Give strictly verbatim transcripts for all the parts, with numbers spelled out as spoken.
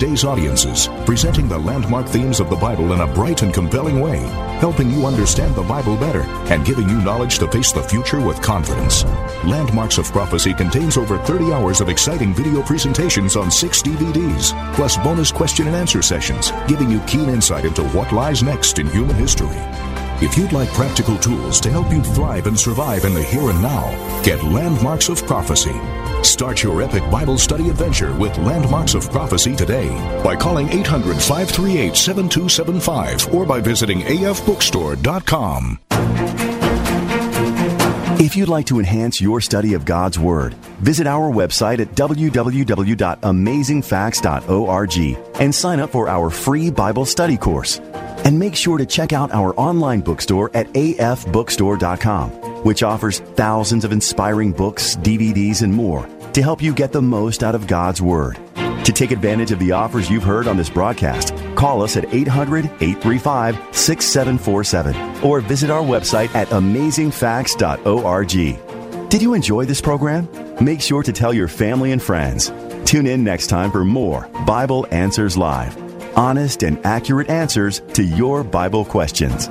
today's audiences, presenting the landmark themes of the Bible in a bright and compelling way, helping you understand the Bible better and giving you knowledge to face the future with confidence. Landmarks of Prophecy contains over thirty hours of exciting video presentations on six D V Ds, plus bonus question and answer sessions, giving you keen insight into what lies next in human history. If you'd like practical tools to help you thrive and survive in the here and now, get Landmarks of Prophecy. Start your epic Bible study adventure with Landmarks of Prophecy today by calling eight hundred, five three eight, seven two seven five or by visiting A F bookstore dot com. If you'd like to enhance your study of God's Word, visit our website at w w w dot amazing facts dot org and sign up for our free Bible study course. And make sure to check out our online bookstore at A F bookstore dot com, which offers thousands of inspiring books, D V Ds, and more to help you get the most out of God's Word. To take advantage of the offers you've heard on this broadcast, call us at eight hundred, eight three five, six seven four seven or visit our website at amazing facts dot org. Did you enjoy this program? Make sure to tell your family and friends. Tune in next time for more Bible Answers Live. Honest and accurate answers to your Bible questions.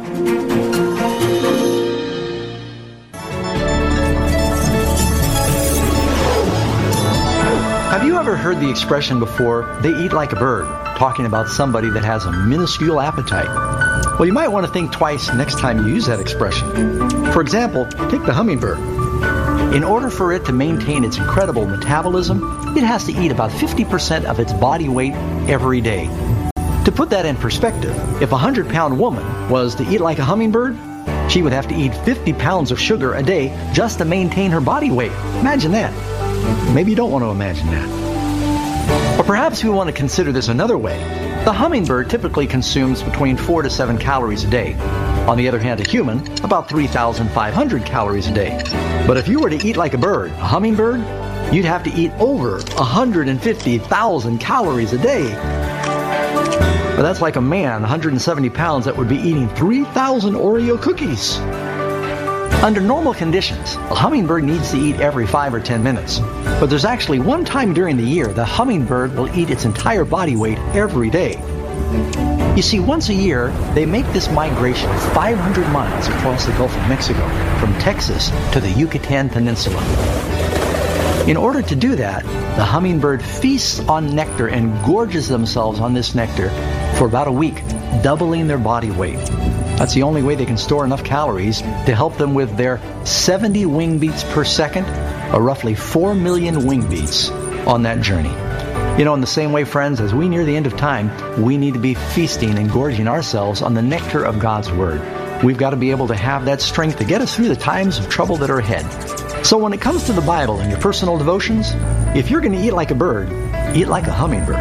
Have you ever heard the expression before, they eat like a bird, talking about somebody that has a minuscule appetite? Well, you might want to think twice next time you use that expression. For example, take the hummingbird. In order for it to maintain its incredible metabolism, it has to eat about fifty percent of its body weight every day. To put that in perspective, if a hundred-pound woman was to eat like a hummingbird, she would have to eat fifty pounds of sugar a day just to maintain her body weight. Imagine that. Maybe you don't want to imagine that. Or perhaps we want to consider this another way. The hummingbird typically consumes between four to seven calories a day. On the other hand, a human, about three thousand five hundred calories a day. But if you were to eat like a bird, a hummingbird, you'd have to eat over one hundred fifty thousand calories a day. But that's like a man, one hundred seventy pounds, that would be eating three thousand Oreo cookies. Under normal conditions, a hummingbird needs to eat every five or ten minutes. But there's actually one time during the year the hummingbird will eat its entire body weight every day. You see, once a year, they make this migration of five hundred miles across the Gulf of Mexico, from Texas to the Yucatan Peninsula. In order to do that, the hummingbird feasts on nectar and gorges themselves on this nectar for about a week, doubling their body weight. That's the only way they can store enough calories to help them with their seventy wing beats per second, or roughly four million wing beats on that journey. You know, in the same way, friends, as we near the end of time, we need to be feasting and gorging ourselves on the nectar of God's Word. We've got to be able to have that strength to get us through the times of trouble that are ahead. So when it comes to the Bible and your personal devotions, if you're going to eat like a bird, eat like a hummingbird.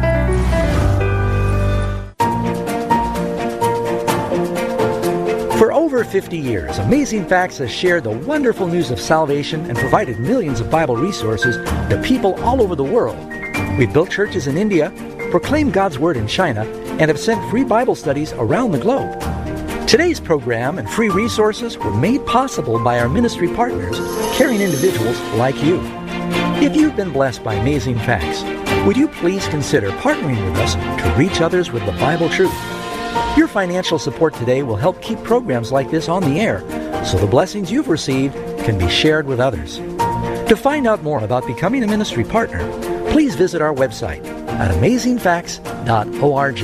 For over fifty years, Amazing Facts has shared the wonderful news of salvation and provided millions of Bible resources to people all over the world. We've built churches in India, proclaimed God's Word in China, and have sent free Bible studies around the globe. Today's program and free resources were made possible by our ministry partners, caring individuals like you. If you've been blessed by Amazing Facts, would you please consider partnering with us to reach others with the Bible truth? Your financial support today will help keep programs like this on the air, so the blessings you've received can be shared with others. To find out more about becoming a ministry partner, please visit our website at amazing facts dot org.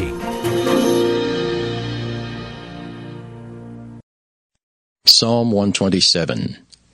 Psalm one twenty-seven.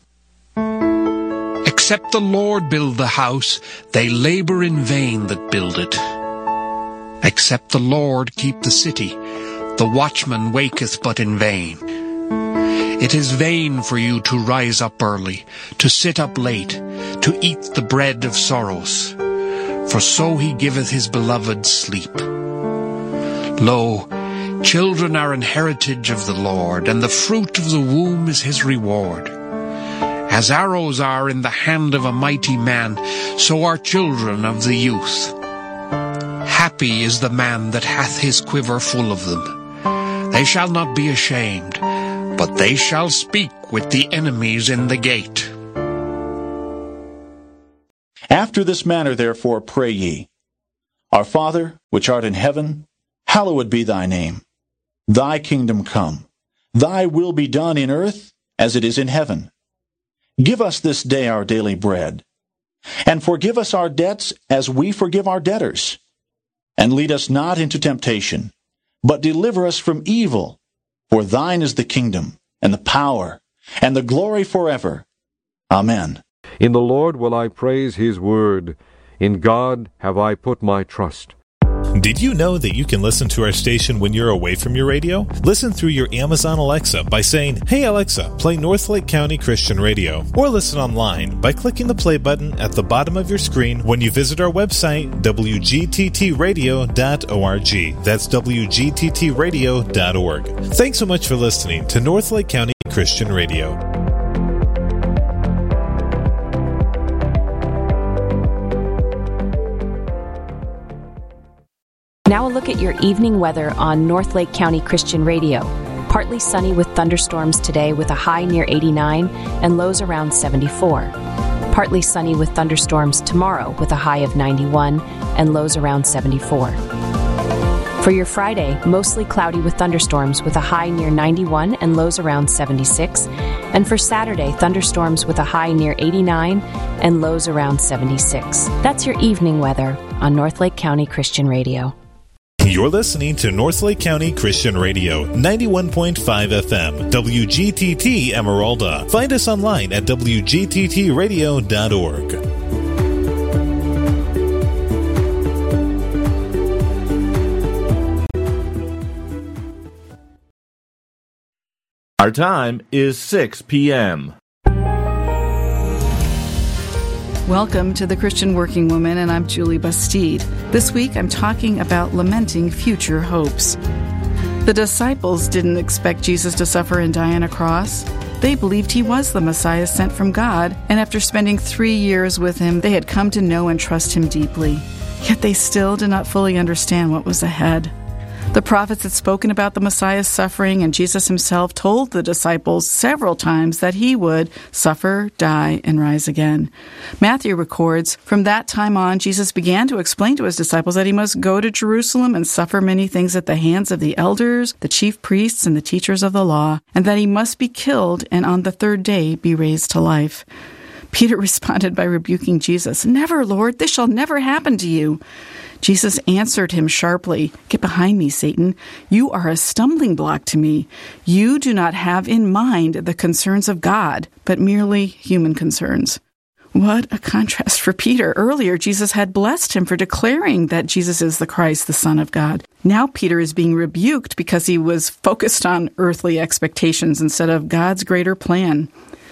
Except the Lord build the house, they labor in vain that build it. Except the Lord keep the city, the watchman waketh but in vain. It is vain for you to rise up early, to sit up late, to eat the bread of sorrows. For so he giveth his beloved sleep. Lo, children are an heritage of the Lord, and the fruit of the womb is his reward. As arrows are in the hand of a mighty man, so are children of the youth. Happy is the man that hath his quiver full of them. They shall not be ashamed, but they shall speak with the enemies in the gate. After this manner therefore pray ye, Our Father, which art in heaven, hallowed be thy name. Thy kingdom come. Thy will be done in earth as it is in heaven. Give us this day our daily bread. And forgive us our debts as we forgive our debtors. And lead us not into temptation, but deliver us from evil. For thine is the kingdom, and the power, and the glory forever. Amen. In the Lord will I praise his word. In God have I put my trust. Did you know that you can listen to our station when you're away from your radio? Listen through your Amazon Alexa by saying, "Hey Alexa, play Northlake County Christian Radio." Or listen online by clicking the play button at the bottom of your screen when you visit our website, w g t t radio dot org. That's w g t t radio dot org. Thanks so much for listening to Northlake County Christian Radio. Now a look at your evening weather on Northlake County Christian Radio. Partly sunny with thunderstorms today with a high near eighty-nine and lows around seventy-four. Partly sunny with thunderstorms tomorrow with a high of ninety-one and lows around seventy-four. For your Friday, mostly cloudy with thunderstorms with a high near ninety-one and lows around seventy-six. And for Saturday, thunderstorms with a high near eighty-nine and lows around seventy-six. That's your evening weather on Northlake County Christian Radio. You're listening to Northlake County Christian Radio, ninety-one point five F M, W G T T Emeralda. Find us online at w g t t radio dot org. Our time is six p.m. Welcome to The Christian Working Woman, and I'm Julie Bastide. This week I'm talking about lamenting future hopes. The disciples didn't expect Jesus to suffer and die on a cross. They believed he was the Messiah sent from God, and after spending three years with him, they had come to know and trust him deeply. Yet they still did not fully understand what was ahead. The prophets had spoken about the Messiah's suffering, and Jesus himself told the disciples several times that he would suffer, die, and rise again. Matthew records, from that time on, Jesus began to explain to his disciples that he must go to Jerusalem and suffer many things at the hands of the elders, the chief priests, and the teachers of the law, and that he must be killed and on the third day be raised to life. Peter responded by rebuking Jesus, "Never, Lord, this shall never happen to you." Jesus answered him sharply, "Get behind me, Satan. You are a stumbling block to me. You do not have in mind the concerns of God, but merely human concerns." What a contrast for Peter. Earlier, Jesus had blessed him for declaring that Jesus is the Christ, the Son of God. Now Peter is being rebuked because he was focused on earthly expectations instead of God's greater plan.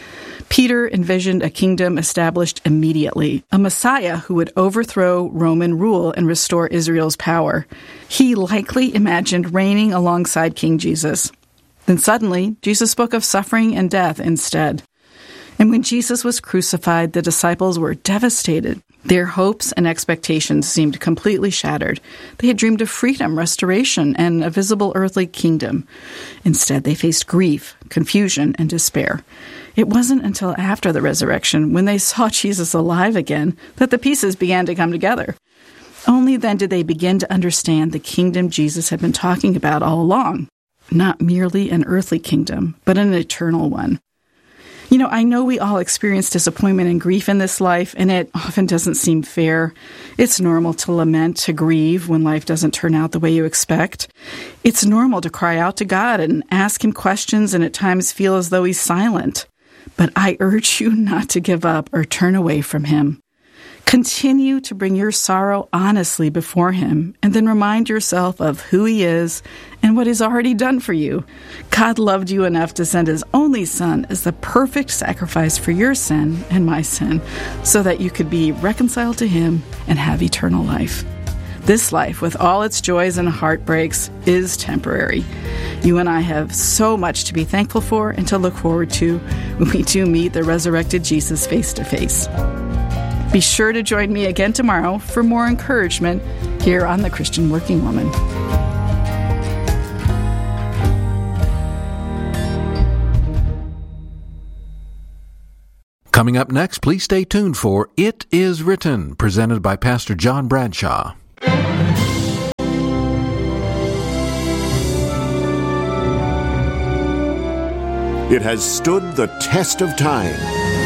Peter envisioned a kingdom established immediately, a Messiah who would overthrow Roman rule and restore Israel's power. He likely imagined reigning alongside King Jesus. Then suddenly, Jesus spoke of suffering and death instead. And when Jesus was crucified, the disciples were devastated. Their hopes and expectations seemed completely shattered. They had dreamed of freedom, restoration, and a visible earthly kingdom. Instead, they faced grief, confusion, and despair. It wasn't until after the resurrection, when they saw Jesus alive again, that the pieces began to come together. Only then did they begin to understand the kingdom Jesus had been talking about all along. Not merely an earthly kingdom, but an eternal one. You know, I know we all experience disappointment and grief in this life, and it often doesn't seem fair. It's normal to lament, to grieve when life doesn't turn out the way you expect. It's normal to cry out to God and ask him questions and at times feel as though he's silent. But I urge you not to give up or turn away from him. Continue to bring your sorrow honestly before him, and then remind yourself of who he is and what he's already done for you. God loved you enough to send his only son as the perfect sacrifice for your sin and my sin, so that you could be reconciled to him and have eternal life. This life, with all its joys and heartbreaks, is temporary. You and I have so much to be thankful for and to look forward to when we do meet the resurrected Jesus face to face. Be sure to join me again tomorrow for more encouragement here on The Christian Working Woman. Coming up next, please stay tuned for It Is Written, presented by Pastor John Bradshaw. It has stood the test of time.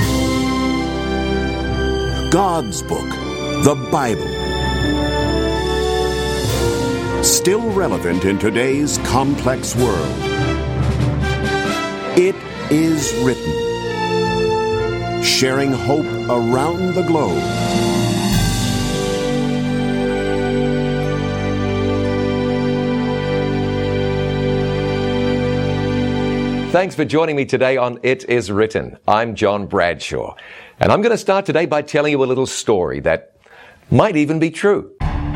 God's book, the Bible. Still relevant in today's complex world. It is written. Sharing hope around the globe. Thanks for joining me today on It Is Written. I'm John Bradshaw, and I'm going to start today by telling you a little story that might even be true.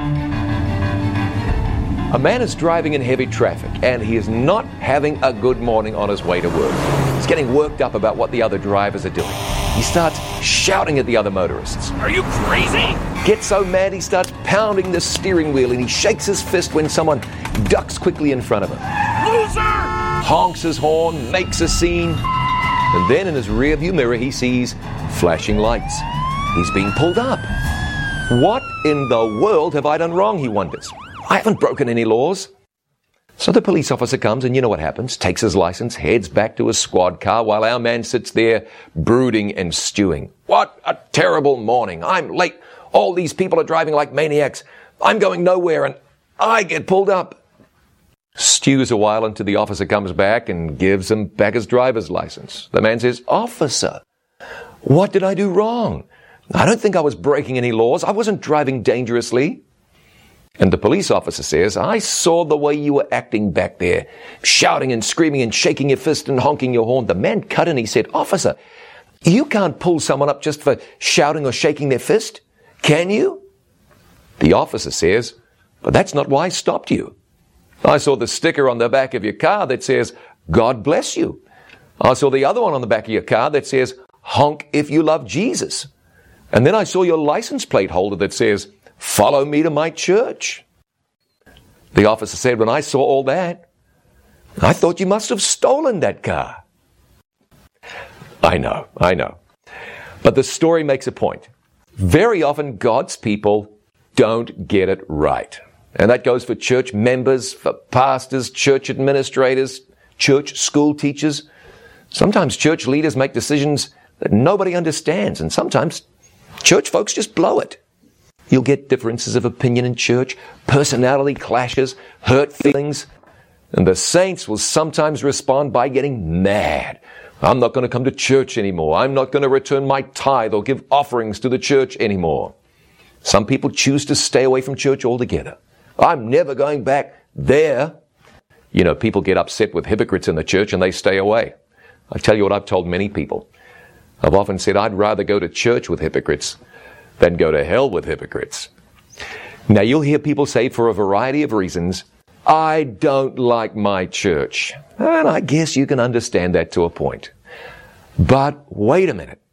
A man is driving in heavy traffic, and he is not having a good morning on his way to work. He's getting worked up about what the other drivers are doing. He starts shouting at the other motorists. Are you crazy? Gets so mad he starts pounding the steering wheel, and he shakes his fist when someone ducks quickly in front of him. Loser! Honks his horn, makes a scene, and then in his rearview mirror he sees flashing lights. He's being pulled up. What in the world have I done wrong, he wonders. I haven't broken any laws. So the police officer comes, and you know what happens. Takes his license, heads back to his squad car, while our man sits there brooding and stewing. What a terrible morning. I'm late. All these people are driving like maniacs. I'm going nowhere, and I get pulled up. Stews a while until the officer comes back and gives him back his driver's license. The man says, "Officer, what did I do wrong? I don't think I was breaking any laws. I wasn't driving dangerously." And the police officer says, "I saw the way you were acting back there, shouting and screaming and shaking your fist and honking your horn." The man cut in. He said, "Officer, you can't pull someone up just for shouting or shaking their fist, can you?" The officer says, "But that's not why I stopped you. I saw the sticker on the back of your car that says, 'God bless you.' I saw the other one on the back of your car that says, 'Honk if you love Jesus.' And then I saw your license plate holder that says, 'Follow me to my church.'" The officer said, "When I saw all that, I thought you must have stolen that car." I know, I know. But the story makes a point. Very often God's people don't get it right. And that goes for church members, for pastors, church administrators, church school teachers. Sometimes church leaders make decisions that nobody understands, and sometimes church folks just blow it. You'll get differences of opinion in church, personality clashes, hurt feelings, and the saints will sometimes respond by getting mad. "I'm not going to come to church anymore. I'm not going to return my tithe or give offerings to the church anymore." Some people choose to stay away from church altogether. "I'm never going back there." You know, people get upset with hypocrites in the church and they stay away. I tell you what I've told many people. I've often said I'd rather go to church with hypocrites than go to hell with hypocrites. Now you'll hear people say for a variety of reasons, "I don't like my church." And I guess you can understand that to a point. But wait a minute.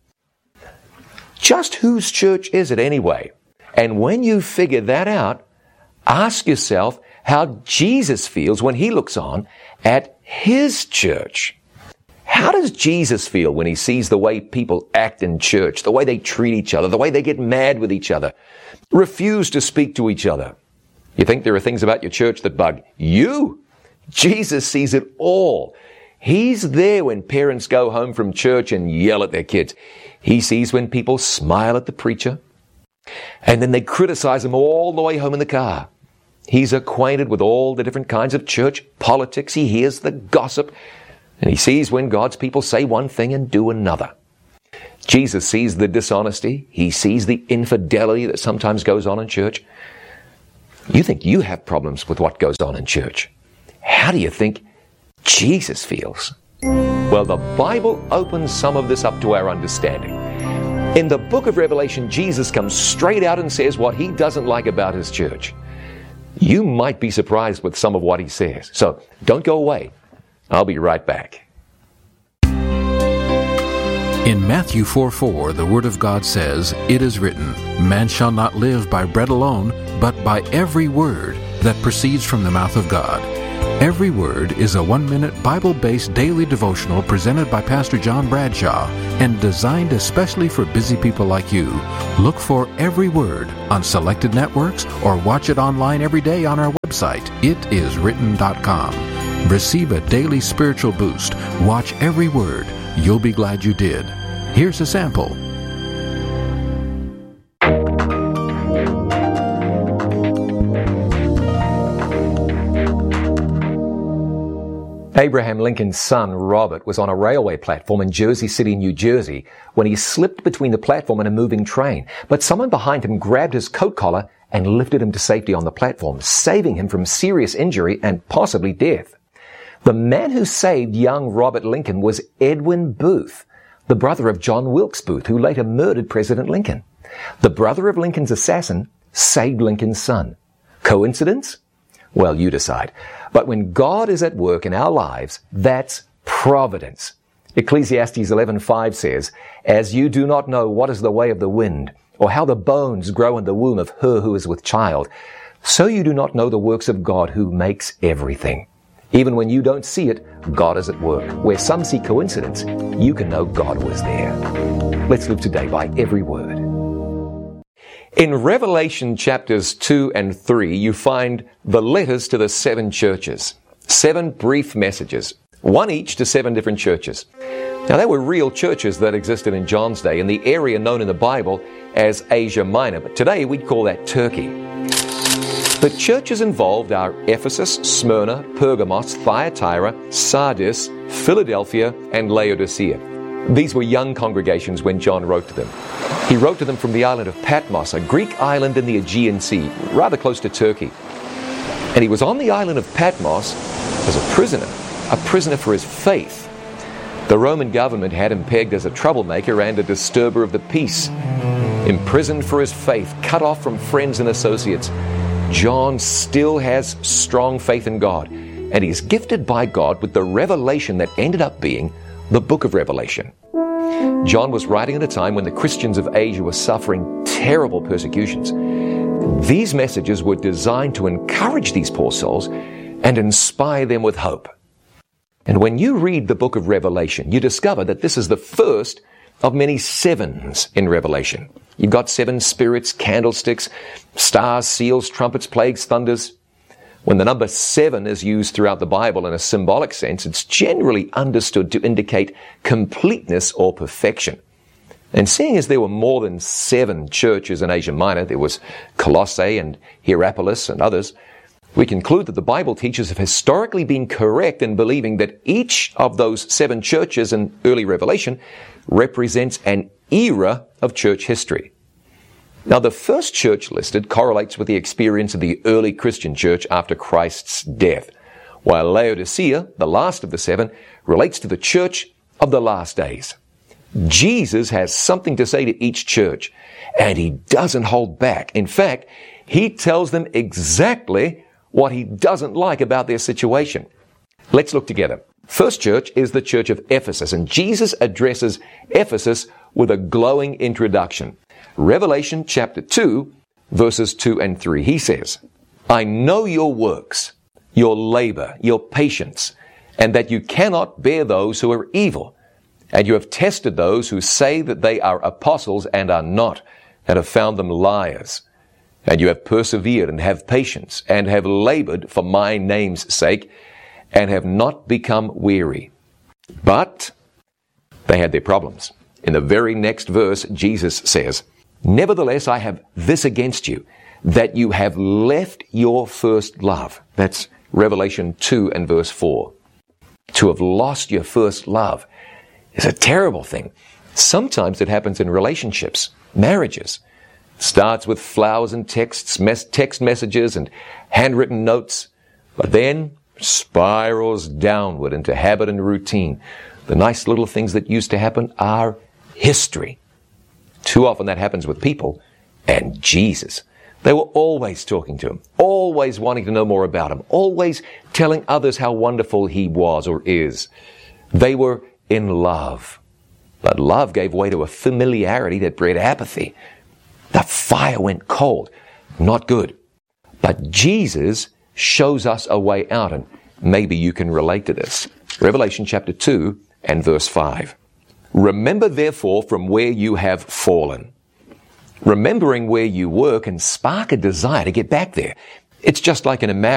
Just whose church is it anyway? And when you figure that out, ask yourself how Jesus feels when he looks on at his church. How does Jesus feel when he sees the way people act in church, the way they treat each other, the way they get mad with each other, refuse to speak to each other? You think there are things about your church that bug you? Jesus sees it all. He's there when parents go home from church and yell at their kids. He sees when people smile at the preacher, and then they criticize him all the way home in the car. He's acquainted with all the different kinds of church politics. He hears the gossip, and he sees when God's people say one thing and do another. Jesus sees the dishonesty. He sees the infidelity that sometimes goes on in church. You think you have problems with what goes on in church. How do you think Jesus feels? Well, the Bible opens some of this up to our understanding. In the book of Revelation, Jesus comes straight out and says what he doesn't like about his church. You might be surprised with some of what he says. So don't go away. I'll be right back. In Matthew four four, the Word of God says, "It is written, man shall not live by bread alone, but by every word that proceeds from the mouth of God." Every Word is a one-minute Bible-based daily devotional presented by Pastor John Bradshaw and designed especially for busy people like you. Look for Every Word on selected networks or watch it online every day on our website, it is written dot com. Receive a daily spiritual boost. Watch every word. You'll be glad you did. Here's a sample. Abraham Lincoln's son, Robert, was on a railway platform in Jersey City, New Jersey, when he slipped between the platform and a moving train. But someone behind him grabbed his coat collar and lifted him to safety on the platform, saving him from serious injury and possibly death. The man who saved young Robert Lincoln was Edwin Booth, the brother of John Wilkes Booth, who later murdered President Lincoln. The brother of Lincoln's assassin saved Lincoln's son. Coincidence? Well, you decide. But when God is at work in our lives, that's providence. Ecclesiastes eleven five says, "As you do not know what is the way of the wind, or how the bones grow in the womb of her who is with child, so you do not know the works of God who makes everything." Even when you don't see it, God is at work. Where some see coincidence, you can know God was there. Let's live today by every word. In Revelation chapters two and three, you find the letters to the seven churches. Seven brief messages, one each to seven different churches. Now, they were real churches that existed in John's day in the area known in the Bible as Asia Minor, but today we'd call that Turkey. The churches involved are Ephesus, Smyrna, Pergamos, Thyatira, Sardis, Philadelphia, and Laodicea. These were young congregations when John wrote to them. He wrote to them from the island of Patmos, a Greek island in the Aegean Sea, rather close to Turkey. And he was on the island of Patmos as a prisoner, a prisoner for his faith. The Roman government had him pegged as a troublemaker and a disturber of the peace. Imprisoned for his faith, cut off from friends and associates, John still has strong faith in God, and he's gifted by God with the revelation that ended up being the book of Revelation. John was writing at a time when the Christians of Asia were suffering terrible persecutions. These messages were designed to encourage these poor souls and inspire them with hope. And when you read the book of Revelation, you discover that this is the first of many sevens in Revelation. You've got seven spirits, candlesticks, stars, seals, trumpets, plagues, thunders. When the number seven is used throughout the Bible in a symbolic sense, it's generally understood to indicate completeness or perfection. And seeing as there were more than seven churches in Asia Minor, there was Colossae and Hierapolis and others, we conclude that the Bible teachers have historically been correct in believing that each of those seven churches in early Revelation represents an era of church history. Now, the first church listed correlates with the experience of the early Christian church after Christ's death, while Laodicea, the last of the seven, relates to the church of the last days. Jesus has something to say to each church, and he doesn't hold back. In fact, he tells them exactly what he doesn't like about their situation. Let's look together. First church is the church of Ephesus, and Jesus addresses Ephesus with a glowing introduction. Revelation chapter two, verses two and three. He says, "I know your works, your labor, your patience, and that you cannot bear those who are evil. And you have tested those who say that they are apostles and are not, and have found them liars. And you have persevered and have patience, and have labored for my name's sake, and have not become weary." But they had their problems. In the very next verse, Jesus says, "Nevertheless, I have this against you, that you have left your first love." That's Revelation two and verse four. To have lost your first love is a terrible thing. Sometimes it happens in relationships, marriages. It starts with flowers and texts, mes- text messages and handwritten notes, but then spirals downward into habit and routine. The nice little things that used to happen are history. Too often that happens with people and Jesus. They were always talking to him, always wanting to know more about him, always telling others how wonderful he was or is. They were in love. But love gave way to a familiarity that bred apathy. The fire went cold. Not good. But Jesus shows us a way out, and maybe you can relate to this. Revelation chapter two and verse five. "Remember therefore from where you have fallen." Remembering where you were can spark a desire to get back there. It's just like in a marriage.